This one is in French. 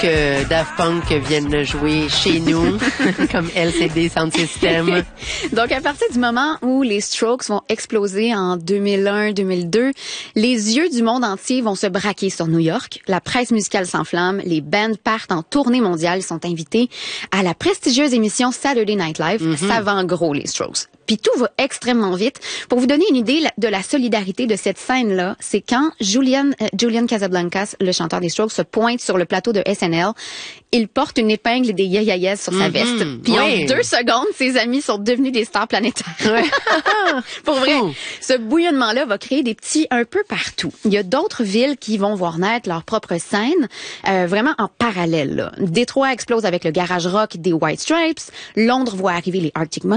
que Daft Punk vienne jouer chez nous, comme LCD Sound System. Donc, à partir du moment où les Strokes vont exploser en 2001-2002, les yeux du monde entier vont se braquer sur New York. La presse musicale s'enflamme, les bands partent en tournée mondiale, ils sont invités à la prestigieuse émission Saturday Night Live. Ça vend gros, les Strokes. Puis tout va extrêmement vite. Pour vous donner une idée de la solidarité de cette scène-là, c'est quand Julian Casablancas, le chanteur des Strokes, se pointe sur le plateau de SNL. Il porte une épingle des yeah-yeah-yeahs sur sa veste. Puis en 2 secondes, ses amis sont devenus des stars planétaires. Pour vrai, ce bouillonnement-là va créer des petits un peu partout. Il y a d'autres villes qui vont voir naître leur propre scène, vraiment en parallèle. Là. Détroit explose avec le garage rock des White Stripes. Londres voit arriver les Arctic Monkeys.